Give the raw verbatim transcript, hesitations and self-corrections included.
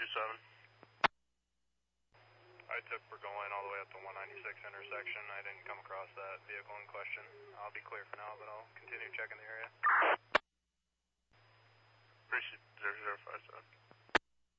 two seven. I took Burgoyne all the way up to one ninety-six intersection. I didn't come across that vehicle in question. I'll be clear for now, but I'll continue checking the area. Appreciate zero zero five seven.